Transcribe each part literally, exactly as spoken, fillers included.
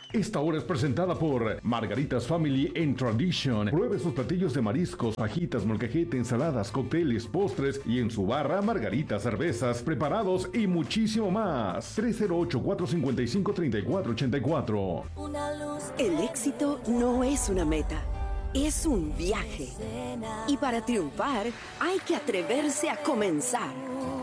Esta hora es presentada por Margaritas Family and Tradition. Pruebe sus platillos de mariscos, fajitas, molcajete, ensaladas, cócteles, postres y en su barra margaritas, cervezas, preparados y muchísimo más. tres cero ocho, cuatro cinco cinco, tres cuatro ocho cuatro. El éxito no es una meta, es un viaje. Y para triunfar hay que atreverse a comenzar.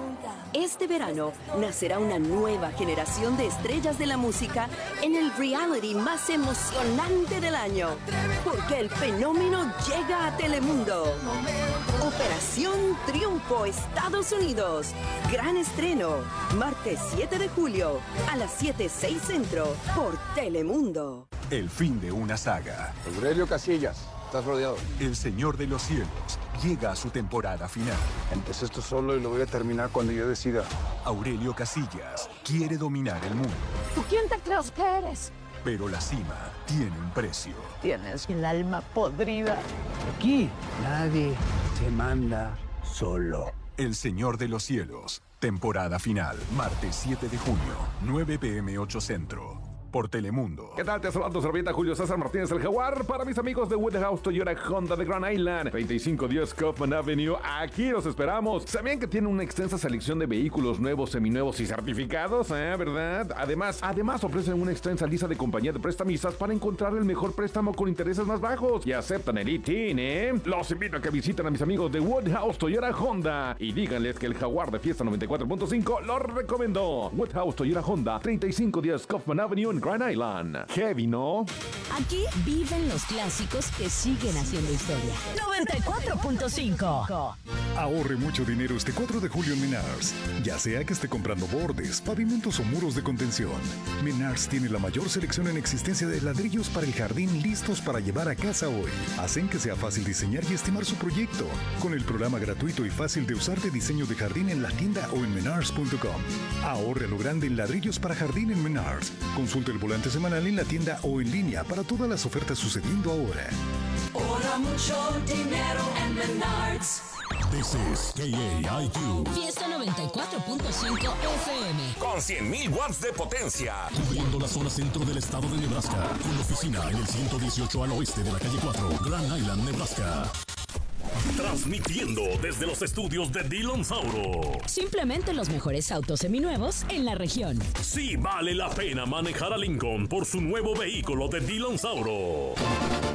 Este verano nacerá una nueva generación de estrellas de la música en el reality más emocionante del año, porque el fenómeno llega a Telemundo. Operación Triunfo Estados Unidos. Gran estreno, martes siete de julio a las siete seis centro por Telemundo. El fin de una saga. Aurelio Casillas, estás rodeado. El Señor de los Cielos llega a su temporada final. Empecé esto solo y lo voy a terminar cuando yo decida. Aurelio Casillas quiere dominar el mundo. ¿Tú quién te crees que eres? Pero la cima tiene un precio. Tienes el alma podrida. Aquí nadie te manda solo. El Señor de los Cielos, temporada final, martes siete de junio, nueve p m ocho centro. Por Telemundo. ¿Qué tal? Te saludo tu servilleta Julio César Martínez el Jaguar. Para mis amigos de Woodhouse Toyota Honda de Grand Island, treinta y cinco diez Kaufman Avenue. Aquí los esperamos. ¿Sabían que tienen una extensa selección de vehículos nuevos, seminuevos y certificados? ¿Eh? ¿Verdad? Además, además ofrecen una extensa lista de compañía de prestamistas para encontrar el mejor préstamo con intereses más bajos. Y aceptan el I T I N, ¿eh? Los invito a que visiten a mis amigos de Woodhouse Toyota Honda y díganles que el Jaguar de Fiesta noventa y cuatro punto cinco los recomendó. Woodhouse Toyota Honda, treinta y cinco diez Kaufman Avenue en Grand Island. Heavy, ¿no? Aquí viven los clásicos que siguen haciendo historia. noventa y cuatro punto cinco. Ahorre mucho dinero este cuatro de julio en Menards. Ya sea que esté comprando bordes, pavimentos o muros de contención. Menards tiene la mayor selección en existencia de ladrillos para el jardín listos para llevar a casa hoy. Hacen que sea fácil diseñar y estimar su proyecto. Con el programa gratuito y fácil de usar de diseño de jardín en la tienda o en menards punto com. Ahorre a lo grande en ladrillos para jardín en Menards. Consulte el volante semanal en la tienda o en línea para todas las ofertas sucediendo ahora. Ahorra mucho dinero en Menards. This is K A I Q. Fiesta noventa y cuatro punto cinco F M. Con cien mil watts de potencia. Cubriendo la zona centro del estado de Nebraska. Con oficina en el ciento dieciocho al oeste de la calle cuatro, Grand Island, Nebraska. Transmitiendo desde los estudios de Dillon Sauro. Simplemente los mejores autos seminuevos en la región. Sí vale la pena manejar a Lincoln por su nuevo vehículo de Dillon Sauro.